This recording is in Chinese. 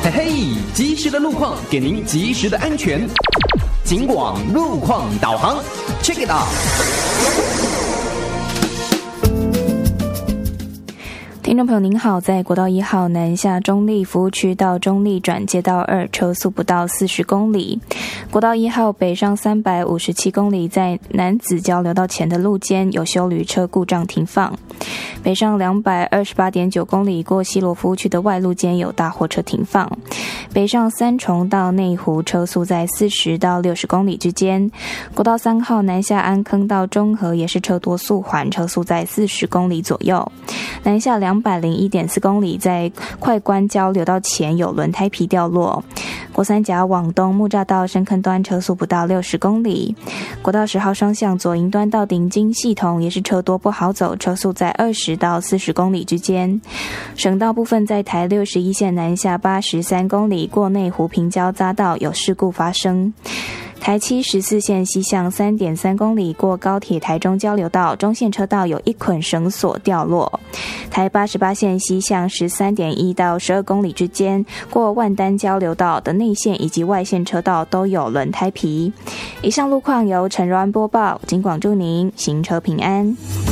嘿嘿，及时的路况给您及时的安全。警广路况导航 ，Check it out。 听众朋友您好，在国道1号南下中立服务区到中立转接道2，车速不到40公里。国道1号北上357公里，在南子交流道前的路肩有休旅车故障停放。北上228.9公里过西螺服务区的外路间有大货车停放。北上三重到内湖车速在40到60公里之间。国道3号南下安坑到中和也是车多速缓，车速在40公里左右。南下201.4公里，在快关交流道前有轮胎皮掉落。国三甲往东木栅道深坑端车速不到60公里。国道10号双向左营端到顶金系统也是车多不好走，车速在20到40公里之间。省道部分在台61线南下83公里过内湖平交匝道有事故发生。台714线西向 3.3 公里过高铁台中交流道中线车道有一捆绳索掉落。台88线西向 13.1 到12公里之间过万丹交流道的内线以及外线车道都有轮胎皮。以上路况由陈柔安播报，警广祝您行车平安。